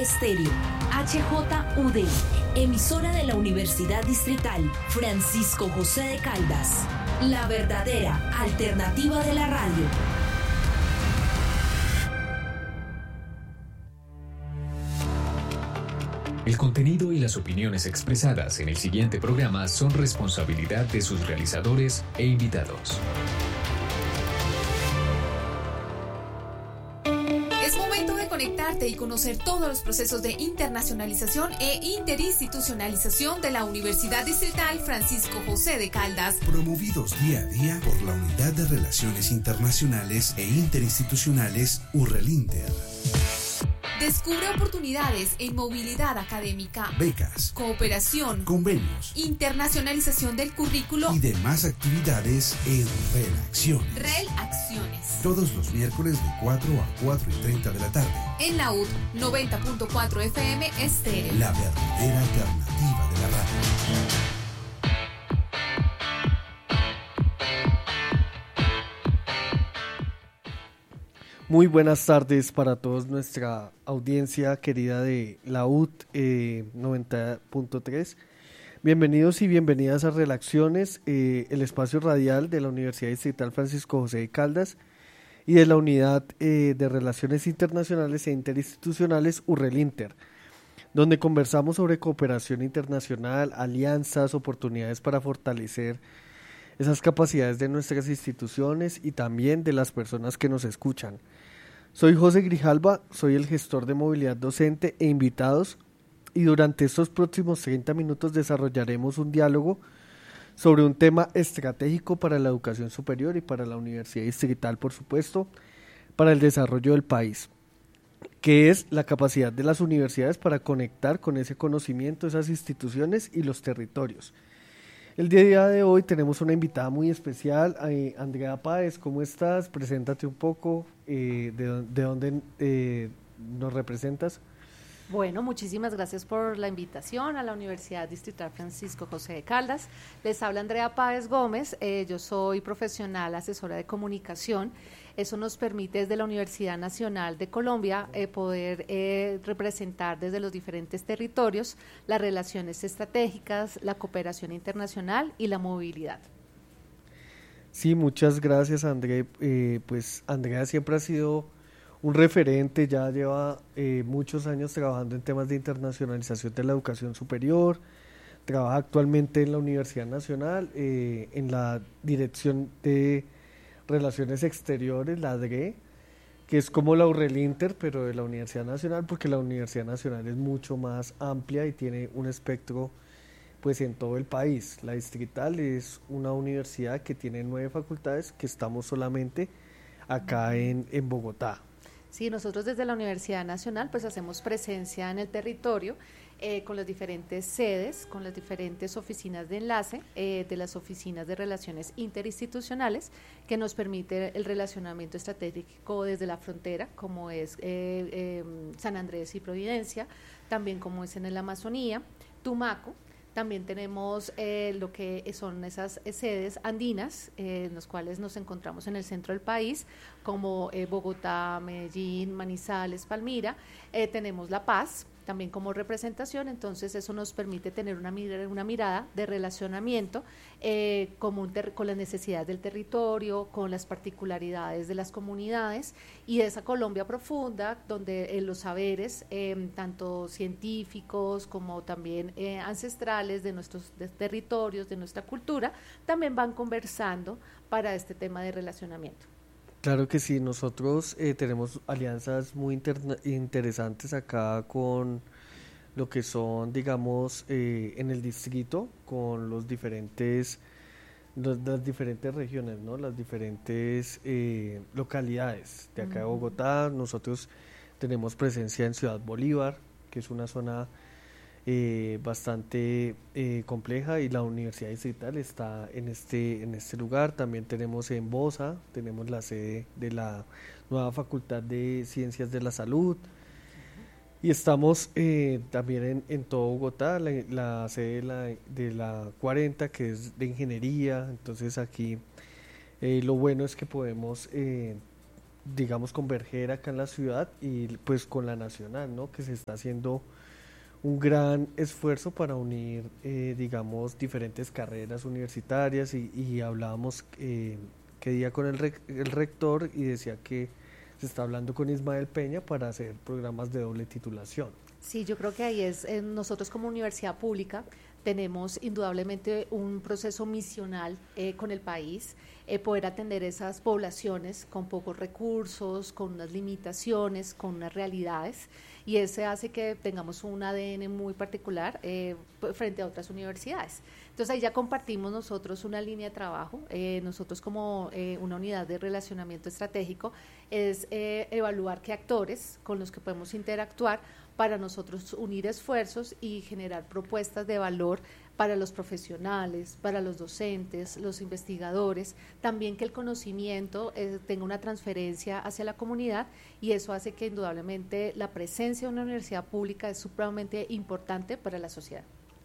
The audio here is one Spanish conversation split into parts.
Estéreo, HJUD, emisora de la Universidad Distrital Francisco José de Caldas, la verdadera alternativa de la radio. El contenido y las opiniones expresadas en el siguiente programa son responsabilidad de sus realizadores e invitados. Es momento de conectarte y conocer todos los procesos de internacionalización e interinstitucionalización de la Universidad Distrital Francisco José de Caldas. Promovidos día a día por la Unidad de Relaciones Internacionales e Interinstitucionales URRELINTER. Descubre oportunidades en movilidad académica, becas, cooperación, convenios, internacionalización del currículo y demás actividades en Relacciones. Relacciones. Todos los miércoles de 4 a 4:30 de la tarde. En la UD 90.4 FM Estéreo. La verdadera alternativa de la radio. Muy buenas tardes para todos nuestra audiencia querida de la UD 90.3. Bienvenidos y bienvenidas a Relacciones, el espacio radial de la Universidad Distrital Francisco José de Caldas y de la Unidad de Relaciones Internacionales e Interinstitucionales URRELINTER, donde conversamos sobre cooperación internacional, alianzas, oportunidades para fortalecer esas capacidades de nuestras instituciones y también de las personas que nos escuchan. Soy José Grijalva, soy el gestor de movilidad docente e invitados, y durante estos próximos 30 minutos desarrollaremos un diálogo sobre un tema estratégico para la educación superior y para la Universidad Distrital, por supuesto, para el desarrollo del país, que es la capacidad de las universidades para conectar con ese conocimiento, esas instituciones y los territorios. El día de hoy tenemos una invitada muy especial, Andrea Páez. ¿Cómo estás? Preséntate un poco, de dónde nos representas. Bueno, muchísimas gracias por la invitación a la Universidad Distrital Francisco José de Caldas. Les habla Andrea Páez Gómez, yo soy profesional asesora de comunicación. Eso nos permite desde la Universidad Nacional de Colombia poder representar desde los diferentes territorios las relaciones estratégicas, la cooperación internacional y la movilidad. Sí, muchas gracias, Andrea. Pues Andrea siempre ha sido un referente, ya lleva muchos años trabajando en temas de internacionalización de la educación superior, trabaja actualmente en la Universidad Nacional, en la Dirección de Relaciones Exteriores, la DRE, que es como la URRELINTER, pero de la Universidad Nacional, porque la Universidad Nacional es mucho más amplia y tiene un espectro pues en todo el país. La Distrital es una universidad que tiene 9 facultades, que estamos solamente acá en Bogotá. Sí, nosotros desde la Universidad Nacional pues hacemos presencia en el territorio con las diferentes sedes, con las diferentes oficinas de enlace de las oficinas de relaciones interinstitucionales que nos permite el relacionamiento estratégico desde la frontera, como es San Andrés y Providencia, también como es en la Amazonía, Tumaco. También tenemos lo que son esas sedes andinas, en las cuales nos encontramos en el centro del país, como Bogotá, Medellín, Manizales, Palmira. Tenemos La Paz, también como representación, entonces eso nos permite tener una mirada de relacionamiento con las necesidades del territorio, con las particularidades de las comunidades y de esa Colombia profunda, donde los saberes, tanto científicos como también ancestrales de nuestros territorios, de nuestra cultura, también van conversando para este tema de relacionamiento. Claro que sí, nosotros tenemos alianzas muy interesantes acá con lo que son, digamos, en el distrito, con las diferentes regiones, ¿no? Las diferentes localidades de acá de Bogotá. Nosotros tenemos presencia en Ciudad Bolívar, que es una zona bastante compleja, y la Universidad Distrital está en este lugar. También tenemos en Bosa, tenemos la sede de la nueva Facultad de Ciencias de la Salud, y estamos también en todo Bogotá, la sede de la 40, que es de Ingeniería. Entonces aquí lo bueno es que podemos digamos, converger acá en la ciudad y pues con la nacional, ¿no? Que se está haciendo un gran esfuerzo para unir, digamos, diferentes carreras universitarias y hablábamos qué día con el rector y decía que se está hablando con Ismael Peña para hacer programas de doble titulación. Sí, yo creo que ahí es, nosotros como universidad pública tenemos indudablemente un proceso misional con el país, poder atender esas poblaciones con pocos recursos, con unas limitaciones, con unas realidades, y ese hace que tengamos un ADN muy particular frente a otras universidades. Entonces ahí ya compartimos nosotros una línea de trabajo, nosotros como una unidad de relacionamiento estratégico es evaluar qué actores con los que podemos interactuar para nosotros unir esfuerzos y generar propuestas de valor para los profesionales, para los docentes, los investigadores, también que el conocimiento tenga una transferencia hacia la comunidad, y eso hace que indudablemente la presencia de una universidad pública es supremamente importante para la sociedad.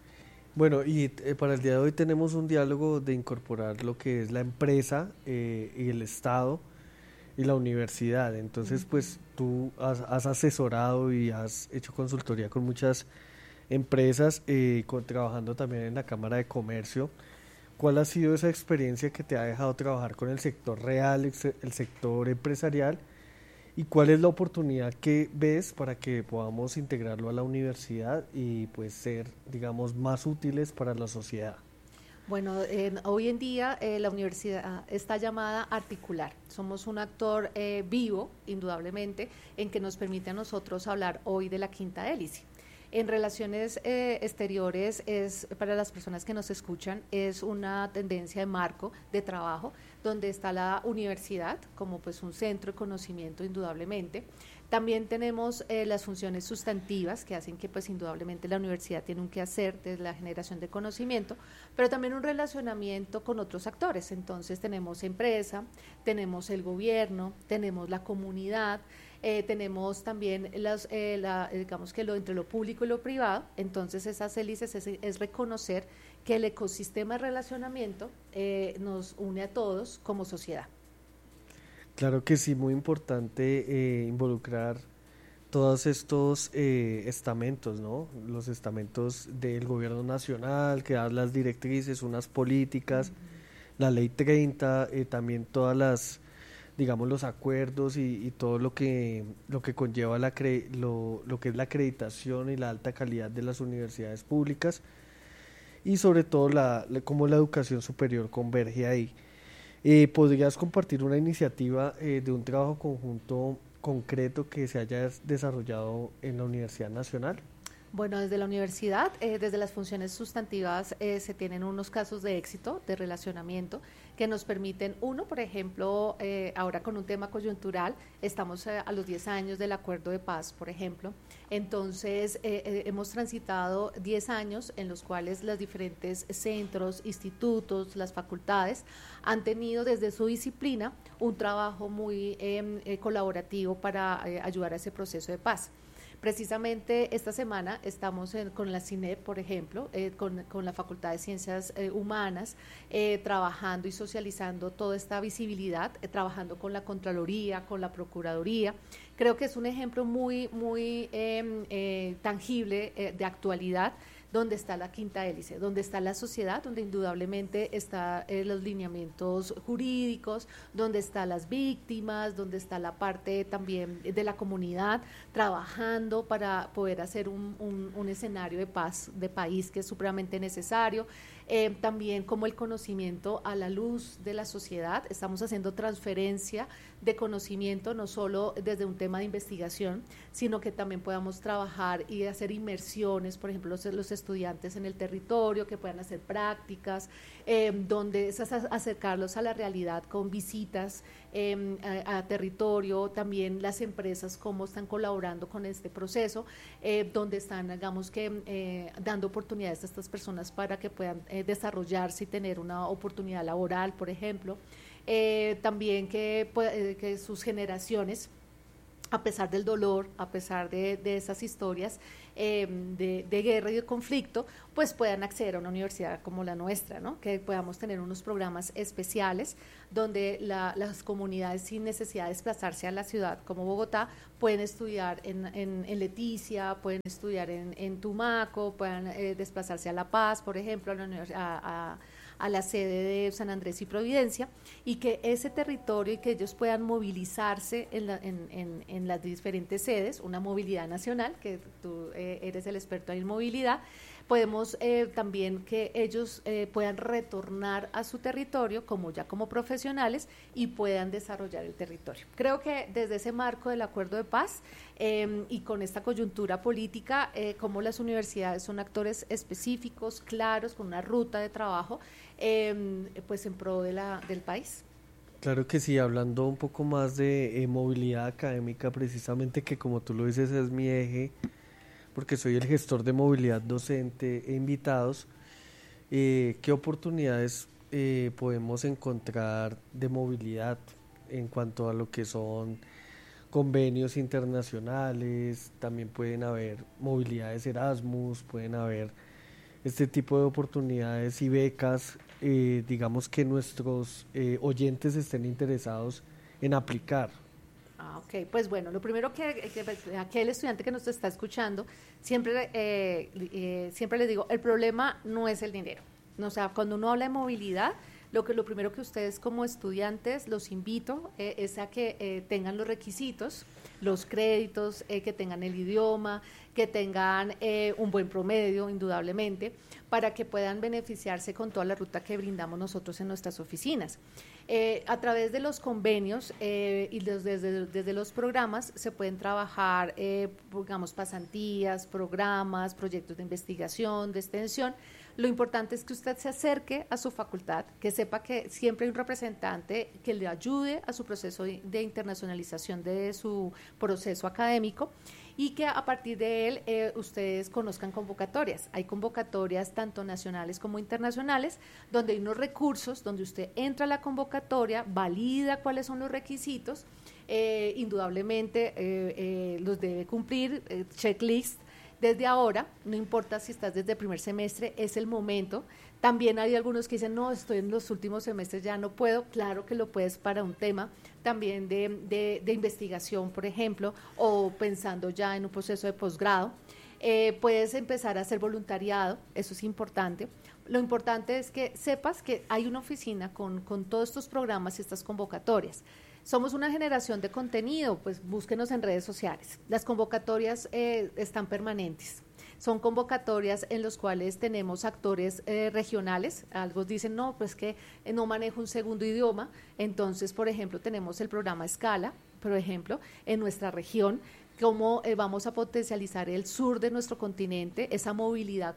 Bueno, y para el día de hoy tenemos un diálogo de incorporar lo que es la empresa y el Estado y la universidad. Entonces, pues tú has asesorado y has hecho consultoría con muchas empresas, trabajando también en la Cámara de Comercio. ¿Cuál ha sido esa experiencia que te ha dejado trabajar con el sector real, el sector empresarial? ¿Y cuál es la oportunidad que ves para que podamos integrarlo a la universidad y pues ser, digamos, más útiles para la sociedad? Bueno, hoy en día la universidad está llamada a articular. Somos un actor vivo, indudablemente, en que nos permite a nosotros hablar hoy de la quinta hélice. En relaciones exteriores, para las personas que nos escuchan, es una tendencia de marco de trabajo donde está la universidad como pues un centro de conocimiento indudablemente. También tenemos las funciones sustantivas que hacen que pues indudablemente la universidad tiene un quehacer desde la generación de conocimiento, pero también un relacionamiento con otros actores. Entonces tenemos empresa, tenemos el gobierno, tenemos la comunidad, tenemos también digamos que entre lo público y lo privado. Entonces esas hélices es reconocer que el ecosistema de relacionamiento nos une a todos como sociedad. Claro que sí, muy importante involucrar todos estos estamentos, ¿no? Los estamentos del gobierno nacional que dan las directrices, unas políticas, la ley 30, también todas las, digamos, los acuerdos y todo lo que conlleva lo que es la acreditación y la alta calidad de las universidades públicas, y sobre todo cómo la educación superior converge ahí. ¿Podrías compartir una iniciativa de un trabajo conjunto concreto que se haya desarrollado en la Universidad Nacional? Bueno, desde la universidad, desde las funciones sustantivas, se tienen unos casos de éxito, de relacionamiento, que nos permiten, uno, por ejemplo, ahora con un tema coyuntural, estamos a los 10 años del Acuerdo de Paz, por ejemplo, entonces hemos transitado 10 años en los cuales los diferentes centros, institutos, las facultades han tenido desde su disciplina un trabajo muy colaborativo para ayudar a ese proceso de paz. Precisamente esta semana estamos con la CINEP, por ejemplo, con la Facultad de Ciencias Humanas, trabajando y socializando toda esta visibilidad, trabajando con la Contraloría, con la Procuraduría. Creo que es un ejemplo muy tangible de actualidad, donde está la quinta hélice, donde está la sociedad, donde indudablemente están los lineamientos jurídicos, donde están las víctimas, donde está la parte también de la comunidad, trabajando para poder hacer un escenario de paz de país que es supremamente necesario. También como el conocimiento a la luz de la sociedad, estamos haciendo transferencia de conocimiento no solo desde un tema de investigación, sino que también podamos trabajar y hacer inmersiones, por ejemplo, los estudiantes en el territorio, que puedan hacer prácticas, donde es acercarlos a la realidad con visitas a territorio, también las empresas cómo están colaborando con este proceso, donde están, digamos que, dando oportunidades a estas personas para que puedan desarrollarse y tener una oportunidad laboral, por ejemplo. También que sus generaciones a pesar del dolor, a pesar de esas historias de guerra y de conflicto, pues puedan acceder a una universidad como la nuestra, ¿no? Que podamos tener unos programas especiales donde las comunidades sin necesidad de desplazarse a la ciudad como Bogotá pueden estudiar en Leticia, pueden estudiar en Tumaco, puedan desplazarse a La Paz, por ejemplo, a la sede de San Andrés y Providencia, y que ese territorio y que ellos puedan movilizarse en las diferentes sedes, una movilidad nacional, que tú eres el experto en movilidad. Podemos también que ellos puedan retornar a su territorio como profesionales y puedan desarrollar el territorio. Creo que desde ese marco del acuerdo de paz y con esta coyuntura política, como las universidades son actores específicos, claros, con una ruta de trabajo, pues en pro del país. Claro que sí, hablando un poco más de movilidad académica, precisamente que como tú lo dices es mi eje, porque soy el gestor de movilidad docente e invitados, ¿qué oportunidades podemos encontrar de movilidad en cuanto a lo que son convenios internacionales? También pueden haber movilidades Erasmus, pueden haber este tipo de oportunidades y becas, digamos que nuestros oyentes estén interesados en aplicar. Ok, pues bueno, lo primero que aquel estudiante que nos está escuchando, siempre les digo, el problema no es el dinero. O sea, cuando uno habla de movilidad, lo primero que ustedes como estudiantes los invito es a que tengan los requisitos, los créditos, que tengan el idioma, que tengan un buen promedio, indudablemente, para que puedan beneficiarse con toda la ruta que brindamos nosotros en nuestras oficinas. A través de los convenios y desde los programas se pueden trabajar, digamos, pasantías, programas, proyectos de investigación, de extensión. Lo importante es que usted se acerque a su facultad, que sepa que siempre hay un representante que le ayude a su proceso de internacionalización de su proceso académico y que a partir de él ustedes conozcan convocatorias. Hay convocatorias tanto nacionales como internacionales, donde hay unos recursos, donde usted entra a la convocatoria, valida cuáles son los requisitos, indudablemente los debe cumplir, checklist. Desde ahora, no importa si estás desde el primer semestre, es el momento. También hay algunos que dicen, no, estoy en los últimos semestres, ya no puedo. Claro que lo puedes para un tema también de investigación, por ejemplo, o pensando ya en un proceso de posgrado. Puedes empezar a hacer voluntariado, eso es importante. Lo importante es que sepas que hay una oficina con todos estos programas y estas convocatorias. Somos una generación de contenido, pues búsquenos en redes sociales. Las convocatorias están permanentes. Son convocatorias en las cuales tenemos actores regionales. Algunos dicen, no, pues que no manejo un segundo idioma. Entonces, por ejemplo, tenemos el programa Escala, por ejemplo, en nuestra región, cómo vamos a potencializar el sur de nuestro continente, esa movilidad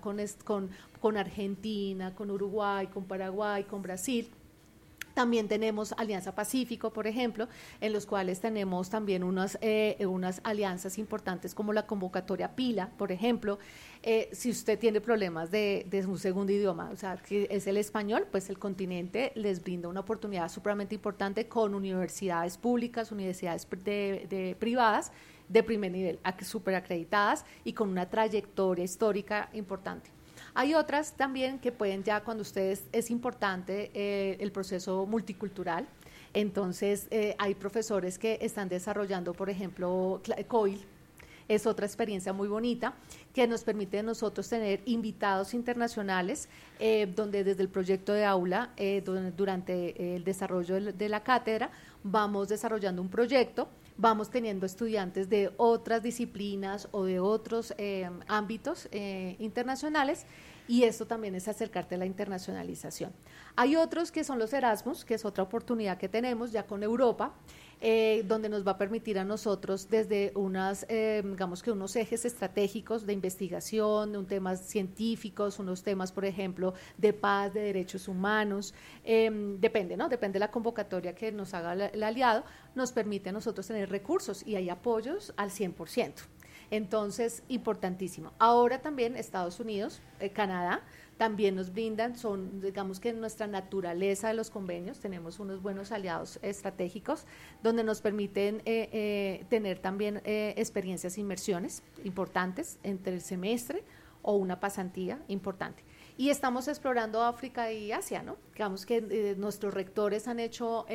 con Argentina, con Uruguay, con Paraguay, con Brasil. También tenemos Alianza Pacífico, por ejemplo, en los cuales tenemos también unas alianzas importantes como la convocatoria PILA, por ejemplo. Si usted tiene problemas de un segundo idioma, o sea, que es el español, pues el continente les brinda una oportunidad supremamente importante con universidades públicas, universidades privadas de primer nivel, súper acreditadas y con una trayectoria histórica importante. Hay otras también que pueden ya cuando ustedes, es importante el proceso multicultural, entonces hay profesores que están desarrollando, por ejemplo, COIL, es otra experiencia muy bonita que nos permite a nosotros tener invitados internacionales donde desde el proyecto de aula, durante el desarrollo de la cátedra, vamos desarrollando un proyecto, vamos teniendo estudiantes de otras disciplinas o de otros ámbitos internacionales, y esto también es acercarte a la internacionalización. Hay otros que son los Erasmus, que es otra oportunidad que tenemos ya con Europa, donde nos va a permitir a nosotros desde digamos que unos ejes estratégicos de investigación, de temas científicos, unos temas, por ejemplo, de paz, de derechos humanos, depende, ¿no? Depende de la convocatoria que nos haga el aliado, nos permite a nosotros tener recursos y hay apoyos al 100%. Entonces, importantísimo. Ahora también Estados Unidos, Canadá, también nos brindan, son, digamos que en nuestra naturaleza de los convenios, tenemos unos buenos aliados estratégicos, donde nos permiten tener también experiencias, inmersiones importantes entre el semestre o una pasantía importante. Y estamos explorando África y Asia, ¿no? Digamos que nuestros rectores han hecho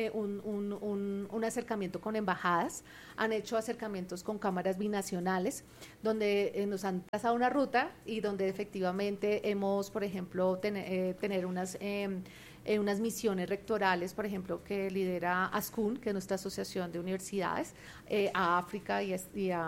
un acercamiento con embajadas, han hecho acercamientos con cámaras binacionales, donde nos han trazado una ruta y donde efectivamente hemos, por ejemplo, tener unas misiones rectorales, por ejemplo, que lidera ASCUN, que es nuestra asociación de universidades, a África y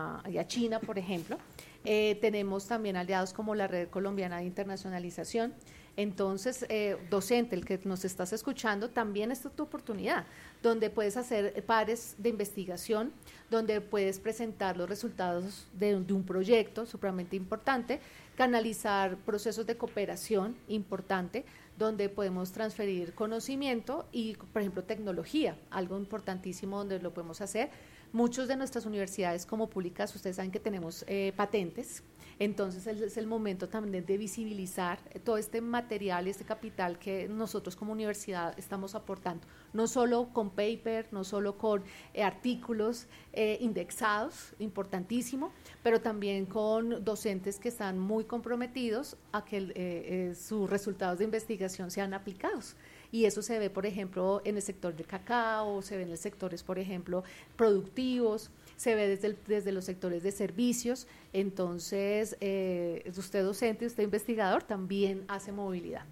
a China, por ejemplo. Tenemos también aliados como la Red Colombiana de Internacionalización. Entonces, docente, el que nos estás escuchando, también esta es tu oportunidad, donde puedes hacer pares de investigación, donde puedes presentar los resultados de un proyecto supremamente importante, canalizar procesos de cooperación importante, donde podemos transferir conocimiento y, por ejemplo, tecnología, algo importantísimo donde lo podemos hacer. Muchas de nuestras universidades como públicas, ustedes saben que tenemos patentes, entonces es el momento también de visibilizar todo este material, este capital que nosotros como universidad estamos aportando, no solo con paper, no solo con artículos indexados, importantísimo, pero también con docentes que están muy comprometidos a que sus resultados de investigación sean aplicados. Y eso se ve, por ejemplo, en el sector del cacao, se ve en los sectores, por ejemplo, productivos, se ve desde los sectores de servicios. Entonces, usted docente, usted investigador, también hace movilidad.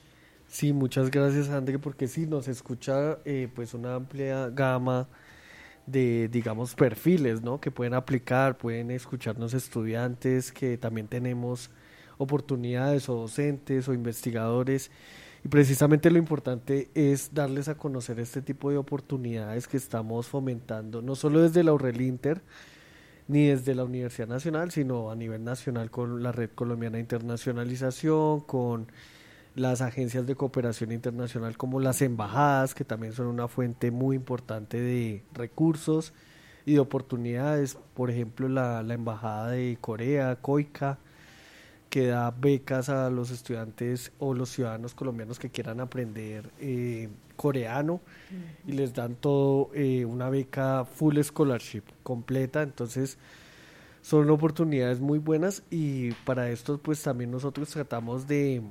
Sí, muchas gracias, André, porque sí, nos escucha pues una amplia gama de, digamos, perfiles, ¿no? Que pueden aplicar, pueden escucharnos estudiantes, que también tenemos oportunidades, o docentes, o investigadores. Y precisamente lo importante es darles a conocer este tipo de oportunidades que estamos fomentando, no solo desde la URELINTER, ni desde la Universidad Nacional, sino a nivel nacional con la Red Colombiana de Internacionalización, con las agencias de cooperación internacional como las embajadas, que también son una fuente muy importante de recursos y de oportunidades. Por ejemplo, la Embajada de Corea, COICA, que da becas a los estudiantes o los ciudadanos colombianos que quieran aprender coreano, y les dan todo una beca full scholarship completa. Entonces son oportunidades muy buenas, y para esto pues también nosotros tratamos de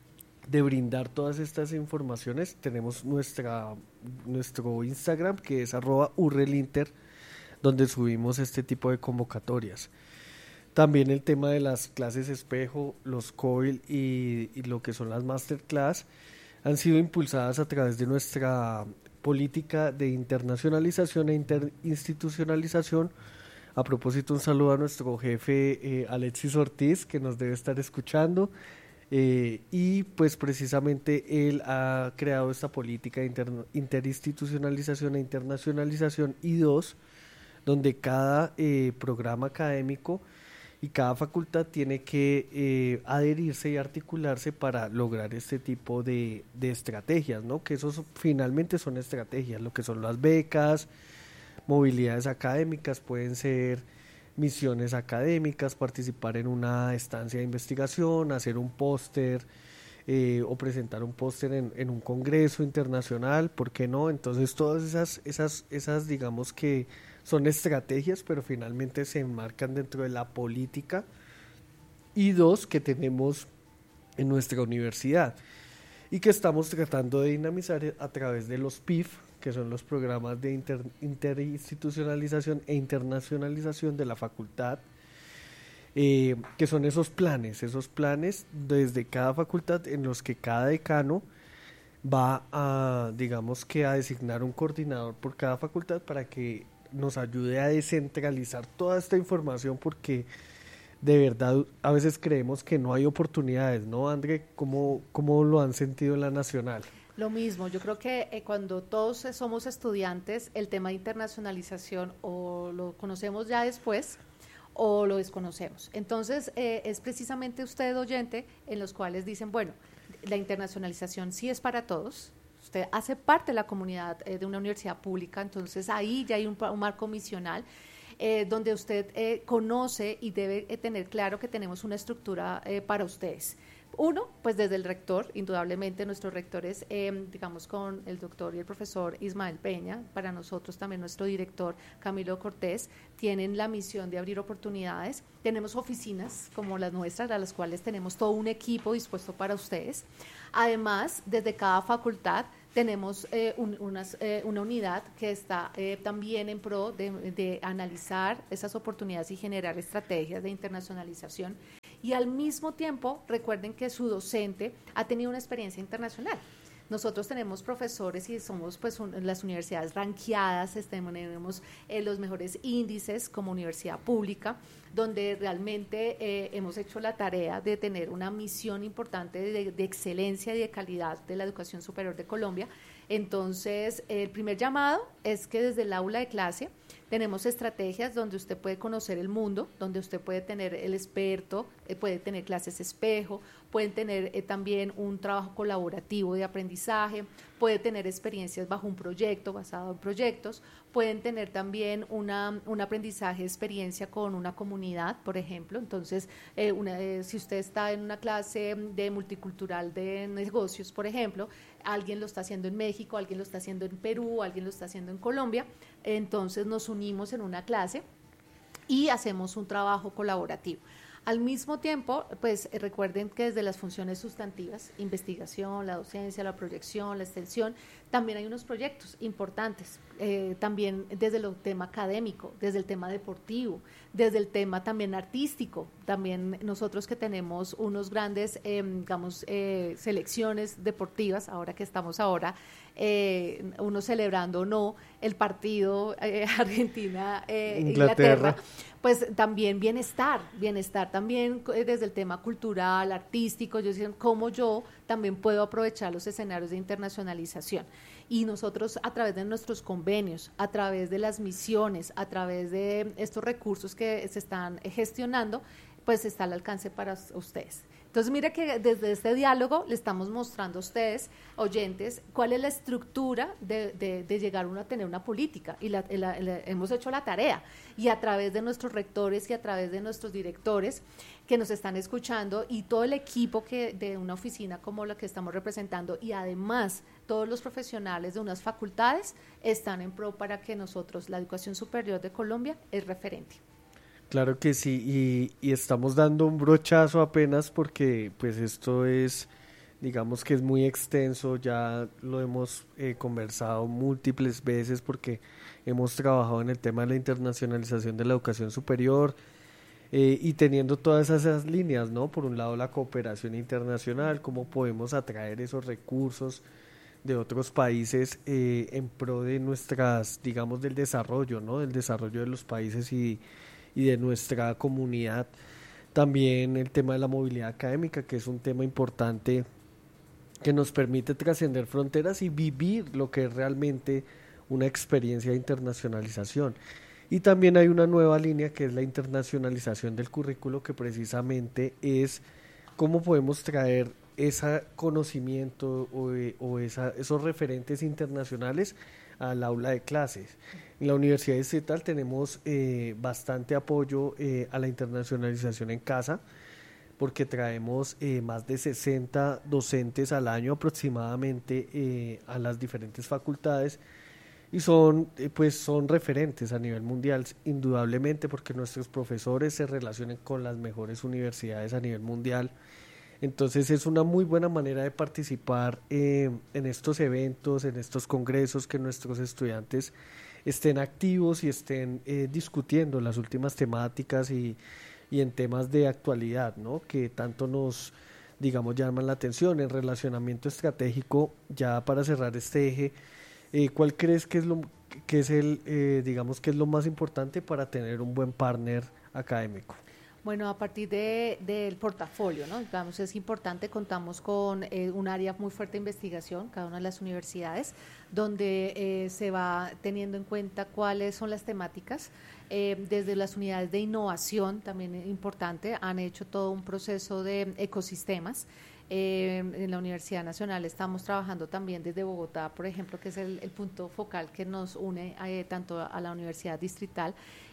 brindar todas estas informaciones. Tenemos nuestro Instagram, que es @urrelinter, donde subimos este tipo de convocatorias. También el tema de las clases espejo, los COIL y lo que son las masterclass han sido impulsadas a través de nuestra política de internacionalización e interinstitucionalización. A propósito, un saludo a nuestro jefe Alexis Ortiz, que nos debe estar escuchando, y pues precisamente él ha creado esta política de interinstitucionalización e internacionalización I2, donde cada programa académico y cada facultad tiene que adherirse y articularse para lograr este tipo de estrategias, ¿no? Que esos finalmente son estrategias, lo que son las becas, movilidades académicas, pueden ser misiones académicas, participar en una estancia de investigación, hacer un póster o presentar un póster en un congreso internacional, ¿por qué no? Entonces todas esas digamos que son estrategias, pero finalmente se enmarcan dentro de la política I2 que tenemos en nuestra universidad y que estamos tratando de dinamizar a través de los PIF, que son los programas de interinstitucionalización e internacionalización de la facultad, que son esos planes desde cada facultad en los que cada decano va a, digamos que a designar un coordinador por cada facultad para que nos ayude a descentralizar toda esta información, porque de verdad a veces creemos que no hay oportunidades, ¿no, André? ¿Cómo lo han sentido en la Nacional? Lo mismo, yo creo que cuando todos somos estudiantes, el tema de internacionalización o lo conocemos ya después o lo desconocemos. Entonces, es precisamente usted, oyente, en los cuales dicen, bueno, la internacionalización sí es para todos. Usted hace parte de la comunidad de una universidad pública, entonces ahí ya hay un marco misional. donde usted conoce y debe tener claro que tenemos una estructura para ustedes. Uno, pues desde el rector, indudablemente nuestros rectores, digamos con el doctor y el profesor Ismael Peña, para nosotros también nuestro director Camilo Cortés, tienen la misión de abrir oportunidades. Tenemos oficinas como las nuestras, a las cuales tenemos todo un equipo dispuesto para ustedes. Además, desde cada facultad tenemos una unidad que está también en pro de analizar esas oportunidades y generar estrategias de internacionalización. Y al mismo tiempo, recuerden que su docente ha tenido una experiencia internacional. Nosotros tenemos profesores y somos pues las universidades ranqueadas, tenemos los mejores índices como universidad pública, donde realmente hemos hecho la tarea de tener una misión importante de excelencia y de calidad de la educación superior de Colombia. Entonces, el primer llamado es que desde el aula de clase tenemos estrategias donde usted puede conocer el mundo, donde usted puede tener el experto, puede tener clases espejo, pueden tener también un trabajo colaborativo de aprendizaje, puede tener experiencias bajo un proyecto, basado en proyectos, pueden tener también un aprendizaje, experiencia con una comunidad, por ejemplo. Entonces, si usted está en una clase de multicultural de negocios, por ejemplo, alguien lo está haciendo en México, alguien lo está haciendo en Perú, alguien lo está haciendo en Colombia, entonces nos unimos en una clase y hacemos un trabajo colaborativo. Al mismo tiempo, pues recuerden que desde las funciones sustantivas, investigación, la docencia, la proyección, la extensión, también hay unos proyectos importantes, también desde el tema académico, desde el tema deportivo, desde el tema también artístico, también nosotros que tenemos unos grandes, selecciones deportivas, ahora que estamos uno celebrando o no el partido Argentina-Inglaterra, pues también bienestar también desde el tema cultural, artístico, yo decía, cómo yo también puedo aprovechar los escenarios de internacionalización. Y nosotros a través de nuestros convenios, a través de las misiones, a través de estos recursos que se están gestionando, pues está al alcance para ustedes. Entonces, mire que desde este diálogo le estamos mostrando a ustedes, oyentes, cuál es la estructura de llegar uno a tener una política, y hemos hecho la tarea, y a través de nuestros rectores y a través de nuestros directores que nos están escuchando y todo el equipo de una oficina como la que estamos representando, y además todos los profesionales de unas facultades están en pro para que nosotros, la educación superior de Colombia, es referente. Claro que sí, y estamos dando un brochazo apenas porque pues esto es, digamos que es muy extenso, ya lo hemos conversado múltiples veces porque hemos trabajado en el tema de la internacionalización de la educación superior y teniendo todas esas líneas, ¿no? Por un lado la cooperación internacional, cómo podemos atraer esos recursos de otros países en pro de nuestras, digamos, del desarrollo, ¿no? Del desarrollo de los países y de nuestra comunidad. También el tema de la movilidad académica, que es un tema importante que nos permite trascender fronteras y vivir lo que es realmente una experiencia de internacionalización. Y también hay una nueva línea que es la internacionalización del currículo, que precisamente es cómo podemos traer ese conocimiento o esos referentes internacionales al aula de clases. En la Universidad Distrital tenemos bastante apoyo a la internacionalización en casa, porque traemos más de 60 docentes al año aproximadamente a las diferentes facultades, y son referentes a nivel mundial, indudablemente, porque nuestros profesores se relacionan con las mejores universidades a nivel mundial. Entonces es una muy buena manera de participar en estos eventos, en estos congresos, que nuestros estudiantes estén activos y estén discutiendo las últimas temáticas y en temas de actualidad, ¿no? Que tanto nos, digamos, llaman la atención. En relacionamiento estratégico, ya para cerrar este eje, ¿cuál crees que es lo más importante para tener un buen partner académico? Bueno, a partir del portafolio, ¿no? Digamos, es importante, contamos con un área muy fuerte de investigación, cada una de las universidades, donde se va teniendo en cuenta cuáles son las temáticas. Desde las unidades de innovación, también es importante, han hecho todo un proceso de ecosistemas. En la Universidad Nacional estamos trabajando también desde Bogotá, por ejemplo, que es el punto focal que nos une tanto a la Universidad Distrital,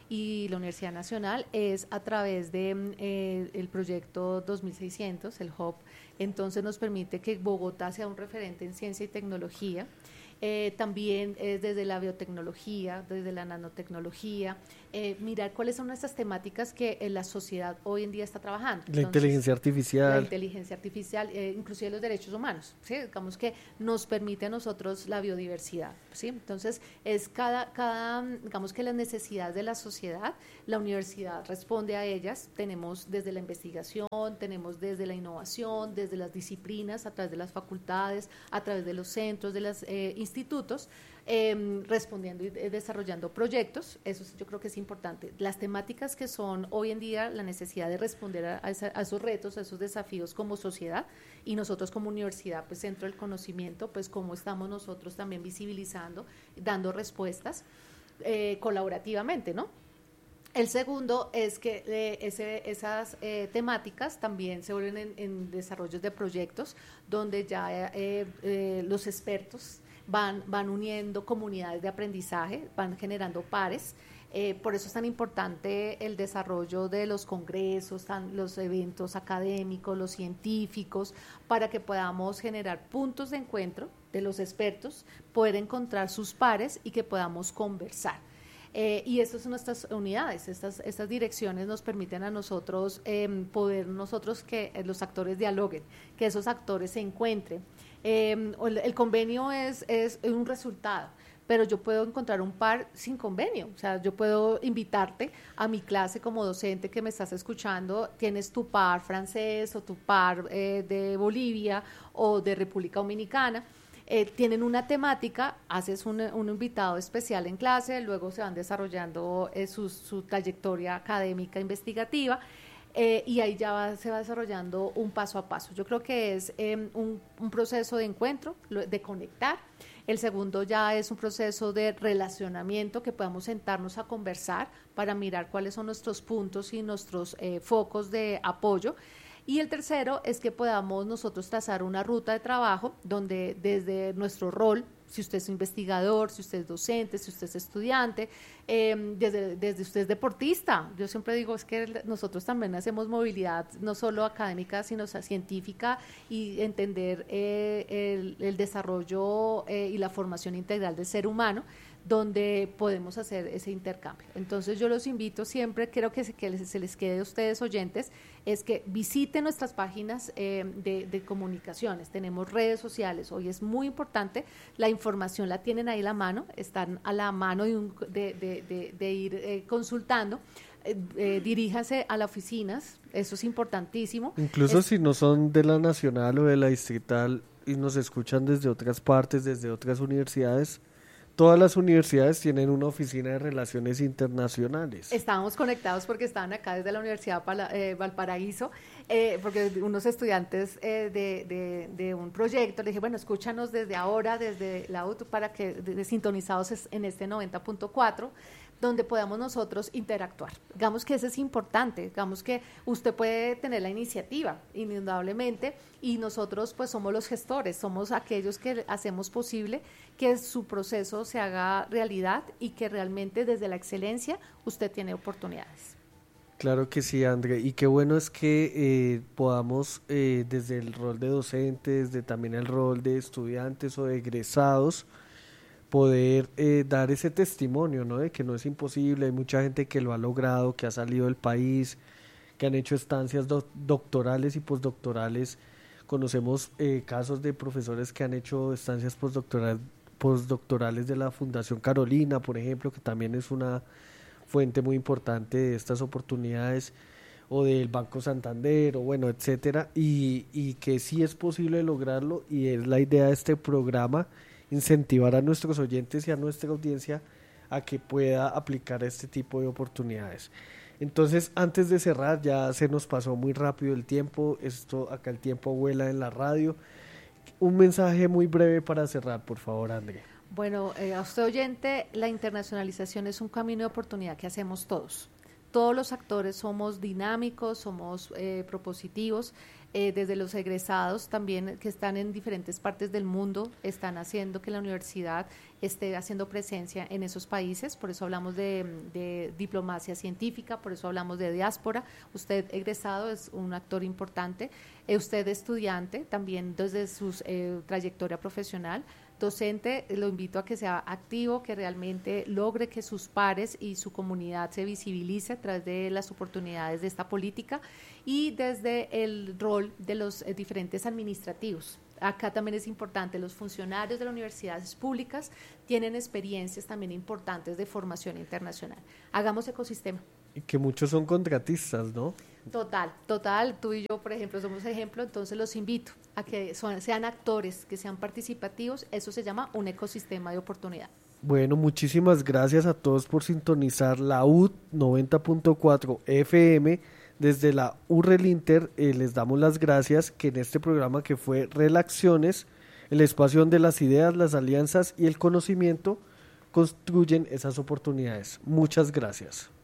y la Universidad Nacional es a través de el proyecto 2600, el HOP. Entonces nos permite que Bogotá sea un referente en ciencia y tecnología. También desde la biotecnología, desde la nanotecnología, mirar cuáles son estas temáticas que la sociedad hoy en día está trabajando. La inteligencia artificial, inclusive los derechos humanos, ¿sí? Digamos que nos permite a nosotros la biodiversidad, ¿sí? Entonces es digamos que las necesidades de la sociedad, la universidad responde a ellas. Tenemos desde la investigación, tenemos desde la innovación, desde las disciplinas, a través de las facultades, a través de los centros, de los institutos, respondiendo y desarrollando proyectos. Eso yo creo que es importante. Las temáticas que son hoy en día la necesidad de responder a esos retos, a esos desafíos como sociedad, y nosotros como universidad, pues Centro del Conocimiento, pues cómo estamos nosotros también visibilizando, dando respuestas colaborativamente, ¿no? El segundo es que esas temáticas también se vuelven en desarrollos de proyectos donde ya los expertos van uniendo comunidades de aprendizaje, van generando pares. Por eso es tan importante el desarrollo de los congresos, los eventos académicos, los científicos, para que podamos generar puntos de encuentro de los expertos, poder encontrar sus pares y que podamos conversar. Y estas son nuestras unidades, estas direcciones nos permiten a nosotros que los actores dialoguen, que esos actores se encuentren. El convenio es un resultado, pero yo puedo encontrar un par sin convenio. O sea, yo puedo invitarte a mi clase como docente que me estás escuchando, tienes tu par francés o tu par de Bolivia o de República Dominicana. Tienen una temática, haces un invitado especial en clase, luego se van desarrollando su trayectoria académica investigativa, y ahí ya se va desarrollando un paso a paso. Yo creo que es un proceso de encuentro, de conectar. El segundo ya es un proceso de relacionamiento, que podamos sentarnos a conversar para mirar cuáles son nuestros puntos y nuestros focos de apoyo. Y el tercero es que podamos nosotros trazar una ruta de trabajo donde desde nuestro rol, si usted es investigador, si usted es docente, si usted es estudiante, desde usted es deportista. Yo siempre digo, es que nosotros también hacemos movilidad no solo académica, sino científica, y entender el desarrollo y la formación integral del ser humano, donde podemos hacer ese intercambio. Entonces yo los invito siempre, creo que se les quede a ustedes oyentes, es que visiten nuestras páginas de comunicaciones. Tenemos redes sociales, hoy es muy importante, la información la tienen ahí a la mano, están a la mano de ir consultando. Diríjase a las oficinas, eso es importantísimo. Incluso si no son de la nacional o de la distrital y nos escuchan desde otras partes, desde otras universidades, todas las universidades tienen una oficina de relaciones internacionales. Estábamos conectados porque estaban acá desde la Universidad Valparaíso, porque unos estudiantes de un proyecto, le dije, bueno, escúchanos desde ahora, desde la UTU, para que sintonizados en este 90.4, donde podamos nosotros interactuar. Digamos que eso es importante, digamos que usted puede tener la iniciativa, indudablemente, y nosotros pues somos los gestores, somos aquellos que hacemos posible que su proceso se haga realidad y que realmente desde la excelencia usted tiene oportunidades. Claro que sí, André, y qué bueno es que podamos desde el rol de docentes, desde también el rol de estudiantes o de egresados, poder dar ese testimonio, ¿no? De que no es imposible. Hay mucha gente que lo ha logrado, que ha salido del país, que han hecho estancias doctorales y postdoctorales. Conocemos casos de profesores que han hecho estancias postdoctorales de la Fundación Carolina, por ejemplo, que también es una fuente muy importante de estas oportunidades, o del Banco Santander, o bueno, etcétera, y que sí es posible lograrlo, y es la idea de este programa, incentivar a nuestros oyentes y a nuestra audiencia a que pueda aplicar este tipo de oportunidades. Entonces, antes de cerrar, ya se nos pasó muy rápido el tiempo, acá el tiempo vuela en la radio. Un mensaje muy breve para cerrar, por favor, Andrea. Bueno, a usted oyente, la internacionalización es un camino de oportunidad que hacemos todos todos los actores somos dinámicos, somos propositivos, desde los egresados también que están en diferentes partes del mundo, están haciendo que la universidad esté haciendo presencia en esos países, por eso hablamos de diplomacia científica, por eso hablamos de diáspora. Usted egresado es un actor importante, usted estudiante también desde su trayectoria profesional, docente, lo invito a que sea activo, que realmente logre que sus pares y su comunidad se visibilice a través de las oportunidades de esta política y desde el rol de los diferentes administrativos. Acá también es importante, los funcionarios de las universidades públicas tienen experiencias también importantes de formación internacional. Hagamos ecosistema. Y que muchos son contratistas, ¿no? Total, tú y yo, por ejemplo, somos ejemplo, entonces los invito a que sean actores, que sean participativos, eso se llama un ecosistema de oportunidad. Bueno, muchísimas gracias a todos por sintonizar la UD 90.4 FM desde la URELinter. Les damos las gracias que en este programa que fue Relaciones, el espacio donde las ideas, las alianzas y el conocimiento construyen esas oportunidades. Muchas gracias.